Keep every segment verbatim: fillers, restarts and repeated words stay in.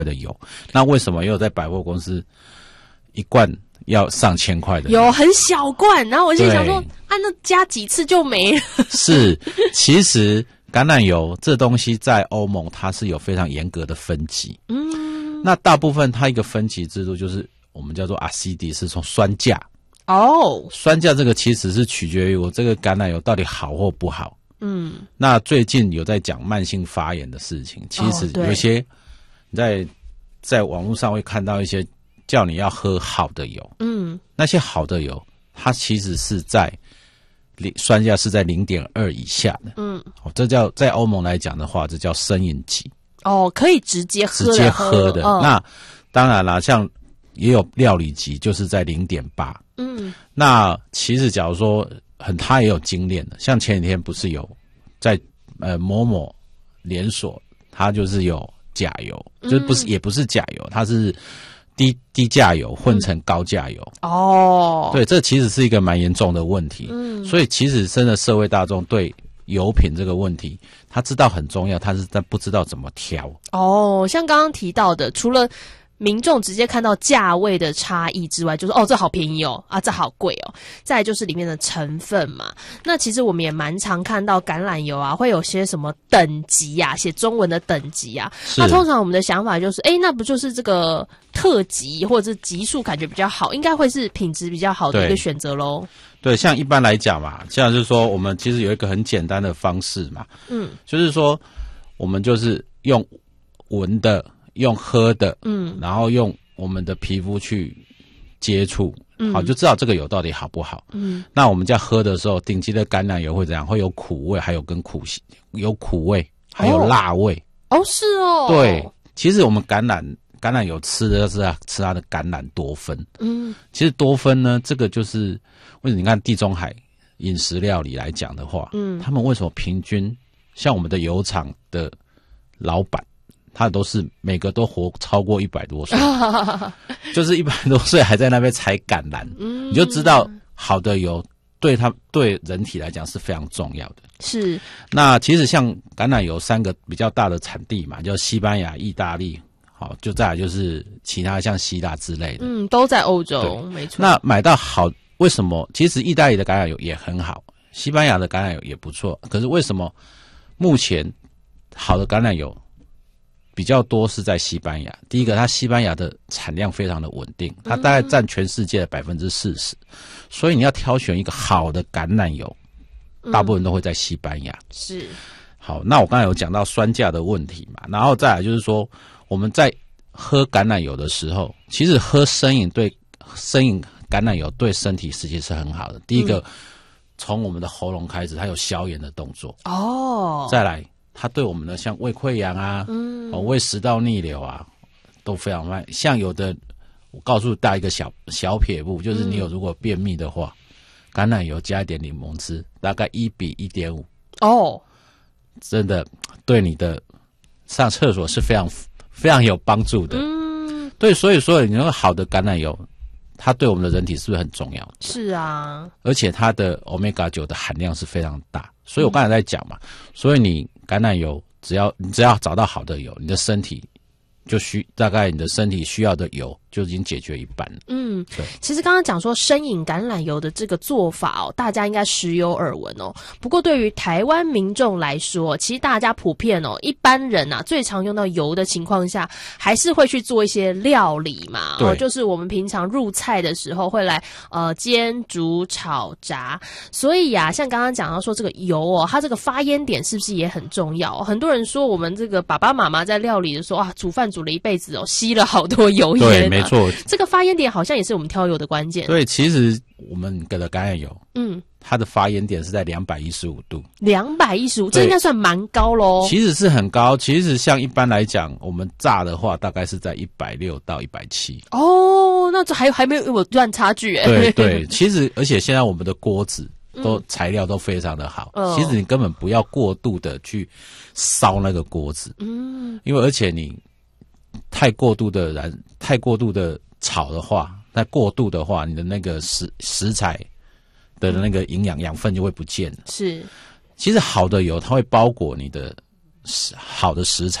的油。那为什么又在百货公司一罐要上千块的油？ 有很小罐，然后我就想说，啊，那加几次就没了。 是，其实橄榄油这东西在欧盟它是有非常严格的分级。嗯，那大部分它一个分级制度就是我们叫做 acidity， 是从酸价。 哦，酸价这个其实是取决于我这个橄榄油到底好或不好。嗯，那最近有在讲慢性发炎的事情，其实有些你在在网络上会看到一些叫你要喝好的油，嗯，那些好的油，它其实是在酸价是在 零点二 以下的，嗯，哦，这叫在欧盟来讲的话，这叫生饮级。 哦，可以直接喝的， 直接喝的。哦、那当然啦，像也有料理级，就是在 零点八。嗯，那其实假如说很，他也有精炼的，像前几天不是有在呃某某连锁，它就是有假油，嗯、就是不是也不是假油，它是低低价油混成高价油。嗯、哦，对，这其实是一个蛮严重的问题。嗯，所以其实真的社会大众对油品这个问题，他知道很重要，他是但不知道怎么挑。 哦，像刚刚提到的，除了民众直接看到价位的差异之外，就是哦，这好便宜哦，啊，这好贵哦。再来就是里面的成分嘛。那其实我们也蛮常看到橄榄油啊，会有些什么等级啊，写中文的等级啊。那通常我们的想法就是，哎，那不就是这个特级或者是级数感觉比较好，应该会是品质比较好的一个选择咯。 对，像一般来讲嘛，像就是说，我们其实有一个很简单的方式嘛，嗯，就是说，我们就是用闻的。用喝的，嗯，然后用我们的皮肤去接触，嗯，好，就知道这个油到底好不好。嗯，那我们在喝的时候，顶级的橄榄油会怎样？会有苦味，还有跟苦有苦味，还有辣味。 哦，哦是哦。 对，其实我们橄榄橄榄油吃的是吃它的橄榄多酚。嗯，其实多酚呢，这个就是为什么你看地中海饮食料理来讲的话，嗯，他们为什么平均像我们的油厂的老板？他都是每个都活超过一百多岁，就是一百多岁还在那边采橄榄，嗯、你就知道好的油对他对人体来讲是非常重要的。 是， 那其实像橄榄油三个比较大的产地嘛，叫西班牙、意大利，好，就再来就是其他像希腊之类的， 嗯，都在欧洲，没错。 那买到好，为什么？其实意大利的橄榄油也很好，西班牙的橄榄油也不错，可是为什么目前好的橄榄油比较多是在西班牙？第一个，它西班牙的产量非常的稳定，它大概占全世界的百分之四十，所以你要挑选一个好的橄榄油，大部分都会在西班牙。 是。 好，那我刚才有讲到酸价的问题嘛，然后再来就是说，我们在喝橄榄油的时候，其实喝生饮对生饮橄榄油对身体实际是很好的。第一个，嗯、从我们的喉咙开始，它有消炎的动作。哦。再来。它对我们的像胃溃疡啊，嗯，哦，胃食道逆流啊，都非常慢。像有的，我告诉大家一个小小撇步，就是你有如果便秘的话，嗯、橄榄油加一点柠檬汁，大概一比一点五。哦，真的对你的上厕所是非常非常有帮助的。嗯，对，所以说你那个好的橄榄油，它对我们的人体是不是很重要？ 是啊， 而且它的 omega 九 的含量是非常大。所以我刚才在讲嘛，所以你橄榄油只要你只要找到好的油，你的身体就需大概你的身体需要的油就已经解决一半了。嗯，对。 其实刚刚讲说生饮橄榄油的这个做法哦，大家应该时有耳闻哦。不过对于台湾民众来说，其实大家普遍哦，一般人啊最常用到油的情况下，还是会去做一些料理嘛。 对， 哦，就是我们平常入菜的时候会来呃煎、煮、炒、炸。所以呀、啊，像刚刚讲到说这个油哦，它这个发烟点是不是也很重要？很多人说我们这个爸爸妈妈在料理的时候啊，煮饭煮了一辈子哦，吸了好多油烟、啊。 对，没错。 这个发烟点好像也是我们挑油的关键。 对，其实我们的橄榄油，嗯，它的发烟点是在两百一十五度。 两百一十五，这应该算蛮高咯。 其实是很高，其实像一般来讲，我们炸的话，大概是在一百六到一百七。 哦，那这还还没有有段差距哎。 对对，其实而且现在我们的锅子都、嗯、材料都非常的好、哦，其实你根本不要过度的去烧那个锅子，嗯，因为而且你太过度的燃，太过度的炒的话，太过度的话，你的那个食食材的那个营养养分就会不见了。 是， 其实好的油它会包裹你的好的食材，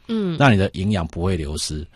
嗯， 让你的营养不会流失。